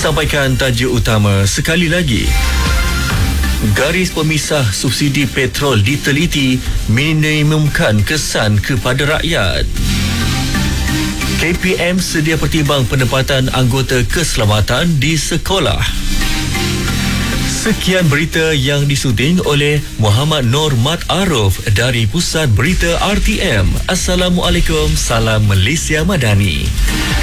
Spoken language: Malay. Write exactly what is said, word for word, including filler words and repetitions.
Disampaikan tajuk utama sekali lagi. Garis pemisah subsidi petrol diteliti minimumkan kesan kepada rakyat. K P M sedia pertimbang penempatan anggota keselamatan di sekolah. Sekian berita yang disunting oleh Muhammad Nur Mat Aruf dari Pusat Berita R T M. Assalamualaikum, salam Malaysia Madani.